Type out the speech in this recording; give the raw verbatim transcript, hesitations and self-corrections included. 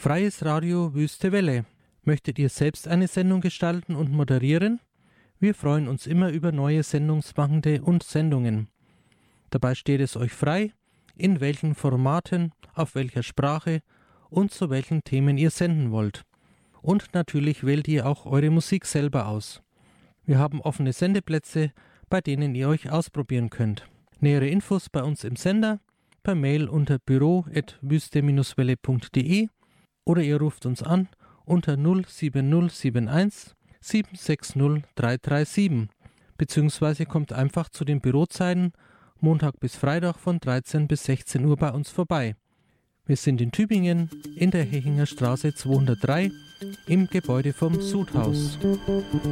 Freies Radio Wüste Welle. Möchtet ihr selbst eine Sendung gestalten und moderieren? Wir freuen uns immer über neue Sendungsmachende und Sendungen. Dabei steht es euch frei, in welchen Formaten, auf welcher Sprache und zu welchen Themen ihr senden wollt. Und natürlich wählt ihr auch eure Musik selber aus. Wir haben offene Sendeplätze, bei denen ihr euch ausprobieren könnt. Nähere Infos bei uns im Sender, per Mail unter büro at wüste welle punkt de oder ihr ruft uns an unter null sieben null sieben eins sieben sechs null drei drei sieben beziehungsweise kommt einfach zu den Bürozeiten Montag bis Freitag von dreizehn bis sechzehn Uhr bei uns vorbei. Wir sind in Tübingen in der Hechinger Straße zweihundertdrei im Gebäude vom Sudhaus.